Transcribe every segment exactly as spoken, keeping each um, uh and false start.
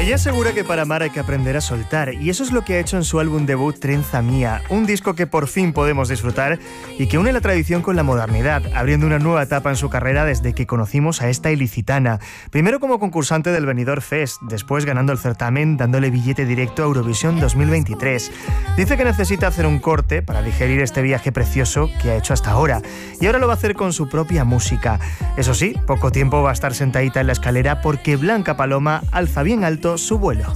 Ella asegura que para amar hay que aprender a soltar, y eso es lo que ha hecho en su álbum debut Trenza Mía, un disco que por fin podemos disfrutar y que une la tradición con la modernidad, abriendo una nueva etapa en su carrera desde que conocimos a esta ilicitana. Primero como concursante del Benidorm Fest, después ganando el certamen, dándole billete directo a Eurovisión dos mil veintitrés. Dice que necesita hacer un corte para digerir este viaje precioso que ha hecho hasta ahora, y ahora lo va a hacer con su propia música. Eso sí, poco tiempo va a estar sentadita en la escalera porque Blanca Paloma alza bien alto su vuelo.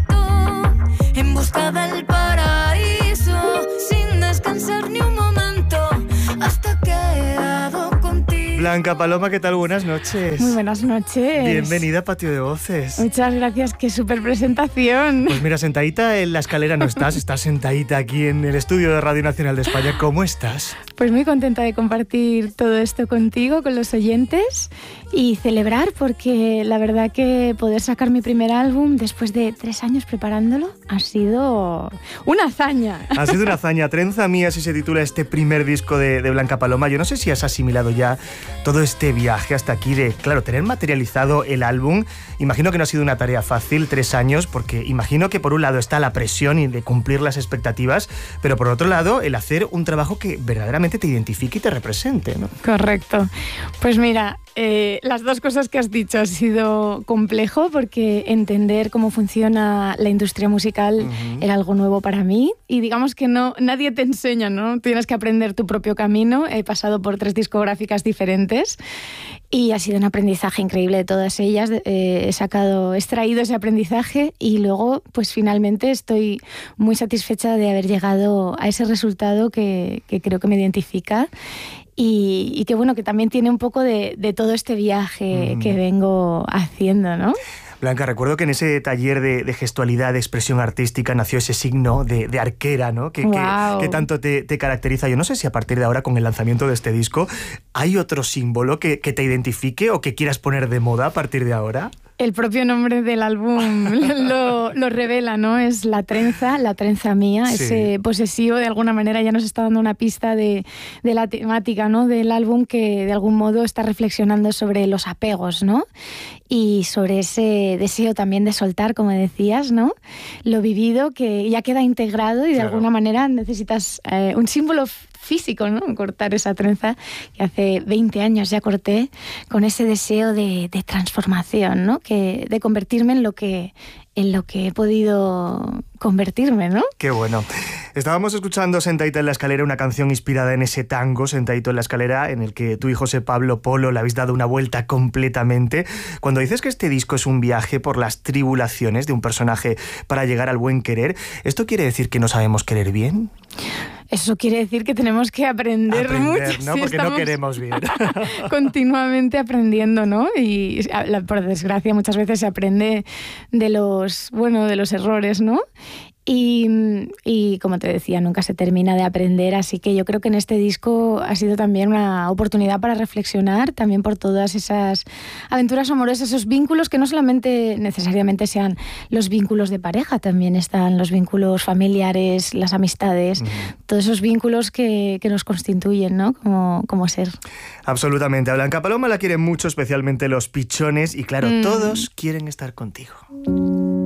En busca del paraíso, sin descansar ni un momento, hasta que he dado contigo. Blanca Paloma, ¿qué tal? Buenas noches. Muy buenas noches. Bienvenida a Patio de Voces. Muchas gracias, qué súper presentación. Pues mira, sentadita en la escalera no estás, estás sentadita aquí en el estudio de Radio Nacional de España. ¿Cómo estás? Pues muy contenta de compartir todo esto contigo, con los oyentes, y celebrar porque la verdad que poder sacar mi primer álbum después de tres años preparándolo ha sido una hazaña. Ha sido una hazaña. Trenza Mía, así se titula este primer disco de, de Blanca Paloma. Yo no sé si has asimilado ya todo este viaje hasta aquí de, claro, tener materializado el álbum. Imagino que no ha sido una tarea fácil, tres años, porque imagino que por un lado está la presión y de cumplir las expectativas, pero por otro lado el hacer un trabajo que verdaderamente te identifique y te represente, ¿no? Correcto. Pues mira, eh, las dos cosas que has dicho ha sido complejo porque entender cómo funciona la industria musical uh-huh. era algo nuevo para mí y digamos que no, nadie te enseña, ¿no? Tienes que aprender tu propio camino. He pasado por tres discográficas diferentes y ha sido un aprendizaje increíble de todas ellas. Eh, he sacado, he extraído ese aprendizaje y luego pues finalmente estoy muy satisfecha de haber llegado a ese resultado que, que creo que me identifica. Y, y que bueno, que también tiene un poco de, de todo este viaje mm. que vengo haciendo, ¿no? Blanca, recuerdo que en ese taller de, de gestualidad, de expresión artística, nació ese signo de, de arquera, ¿no? Que, wow. que, que tanto te, te caracteriza. Yo no sé si a partir de ahora, con el lanzamiento de este disco, ¿hay otro símbolo que, que te identifique o que quieras poner de moda a partir de ahora? El propio nombre del álbum lo, lo revela, ¿no? Es la trenza, la trenza mía, sí. Ese posesivo de alguna manera ya nos está dando una pista de, de la temática, ¿no? Del álbum que de algún modo está reflexionando sobre los apegos, ¿no? Y sobre ese deseo también de soltar, como decías, ¿no? Lo vivido que ya queda integrado y de claro. alguna manera necesitas eh, un símbolo físico, ¿no? Cortar esa trenza que hace veinte años ya corté con ese deseo de, de transformación, ¿no? Que, de convertirme en lo que en lo que he podido convertirme, ¿no? Qué bueno. Estábamos escuchando Sentadita en la escalera, una canción inspirada en ese tango, Sentadito en la escalera, en el que tú y José Pablo Polo le habéis dado una vuelta completamente. Cuando dices que este disco es un viaje por las tribulaciones de un personaje para llegar al buen querer, ¿esto quiere decir que no sabemos querer bien? Eso quiere decir que tenemos que aprender, aprender mucho. ¿no? Sí, porque no queremos bien. Continuamente aprendiendo, ¿no? Y por desgracia muchas veces se aprende de los, bueno, de los errores, ¿no? Y, y como te decía, nunca se termina de aprender, así que yo creo que en este disco ha sido también una oportunidad para reflexionar también por todas esas aventuras amorosas, esos vínculos que no solamente necesariamente sean los vínculos de pareja, también están los vínculos familiares, las amistades, mm. todos esos vínculos que, que nos constituyen, ¿no? Como, como ser. Absolutamente. A Blanca Paloma la quieren mucho, especialmente los pichones, y claro, mm. todos quieren estar contigo.